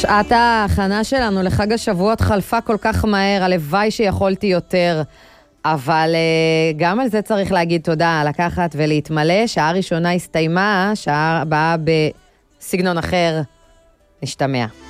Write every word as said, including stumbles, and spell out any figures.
שעת ההכנה שלנו לחג השבועות חלפה כל כך מהר, הלוואי שיכולתי יותר, אבל גם על זה צריך להגיד תודה, לקחת ולהתמלא. שעה ראשונה הסתיימה, שעה הבאה בסגנון אחר, נשתמע.